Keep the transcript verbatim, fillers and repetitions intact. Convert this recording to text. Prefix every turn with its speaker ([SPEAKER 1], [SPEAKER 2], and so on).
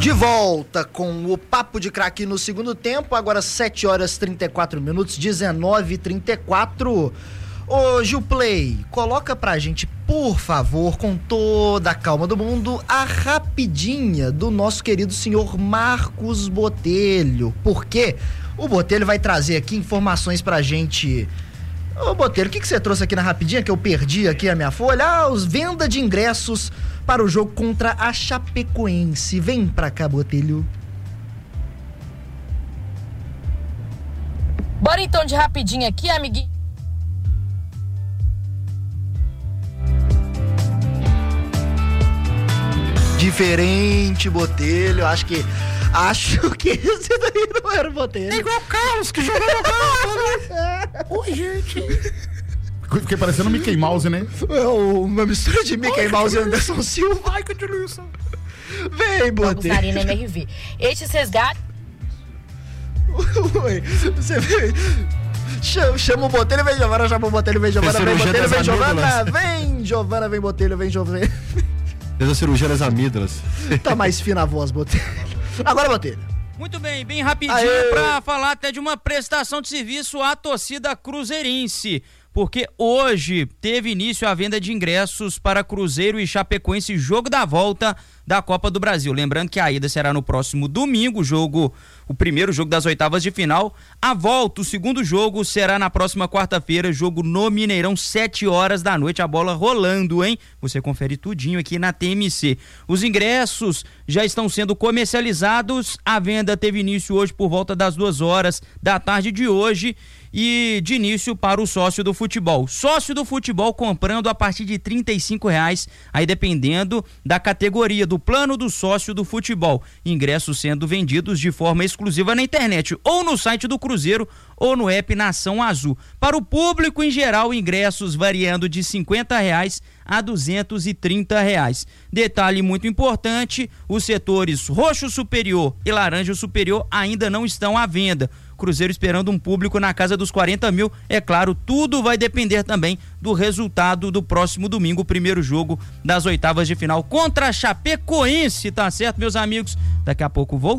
[SPEAKER 1] De volta com o Papo de Craque no segundo tempo, agora sete horas e trinta e quatro minutos, dezenove e trinta e quatro. Ô Gilplay, coloca pra gente, por favor, com toda a calma do mundo, a rapidinha do nosso querido senhor Marcos Botelho. Porque o Botelho vai trazer aqui informações pra gente. Ô Botelho, o que, que você trouxe aqui na rapidinha que eu perdi aqui a minha folha? Ah, os venda de ingressos para o jogo contra a Chapecoense. Vem pra cá, Botelho.
[SPEAKER 2] Bora então de rapidinho aqui, amiguinho.
[SPEAKER 1] Diferente, Botelho. Acho que Acho que esse daí não era o Botelho.
[SPEAKER 3] É igual o Carlos que jogou no campo. Oi, gente. Fiquei parecendo o Mickey Mouse, né?
[SPEAKER 1] É uma mistura de Mickey Oi, Mouse e Anderson Silva.
[SPEAKER 3] Ai, que delícia.
[SPEAKER 1] Vem, Botelho.
[SPEAKER 2] Arena M R V. Estes resgates...
[SPEAKER 1] Oi, você vem... Chama, chama o Botelho, vem Giovana, chama o Botelho, vem Giovana, vem Botelho, vem Giovana, vem Giovana, vem Botelho, vem Giovana.
[SPEAKER 4] Fez a cirurgia nas amígdalas.
[SPEAKER 1] Tá mais fina a voz, Botelho. Agora, Botelho.
[SPEAKER 5] Muito bem, bem rapidinho
[SPEAKER 1] Aê.
[SPEAKER 5] Pra falar até de uma prestação de serviço à torcida cruzeirense. Porque hoje teve início a venda de ingressos para Cruzeiro e Chapecoense, jogo da volta da Copa do Brasil. Lembrando que a ida será no próximo domingo, o jogo, o primeiro jogo das oitavas de final. A volta, o segundo jogo, será na próxima quarta-feira, jogo no Mineirão, sete horas da noite, a bola rolando, hein? Você confere tudinho aqui na T M C. Os ingressos já estão sendo comercializados, a venda teve início hoje por volta das duas horas da tarde de hoje. E de início para o sócio do futebol. Sócio do futebol comprando a partir de trinta e cinco reais, aí dependendo da categoria, do plano do sócio do futebol. Ingressos sendo vendidos de forma exclusiva na internet, ou no site do Cruzeiro, ou no app Nação Azul. Para o público em geral, ingressos variando de cinquenta reais a duzentos e trinta reais. Detalhe muito importante, os setores roxo superior e laranja superior ainda não estão à venda. Cruzeiro esperando um público na casa dos quarenta mil. É claro, tudo vai depender também do resultado do próximo domingo, o primeiro jogo das oitavas de final contra a Chapecoense, tá certo, meus amigos? Daqui a pouco voltamos.